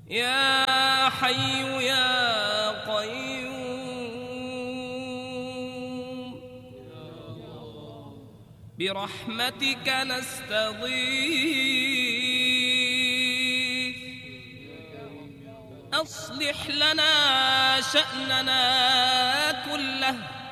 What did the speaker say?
يا حي يا قيوم برحمتك نستغيث أصلح لنا شأننا كله